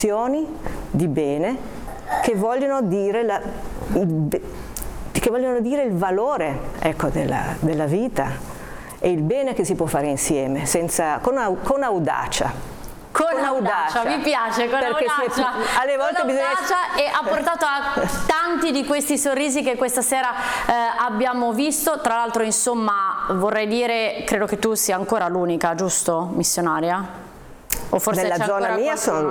di bene che vogliono dire il valore, ecco, della vita e il bene che si può fare insieme, con audacia. Con audacia, mi piace, con audacia, alle volte bisogna... e ha portato a tanti di questi sorrisi che questa sera abbiamo visto. Tra l'altro, insomma, vorrei dire, credo che tu sia ancora l'unica, giusto, missionaria? O forse nella c'è zona ancora mia qualcuno?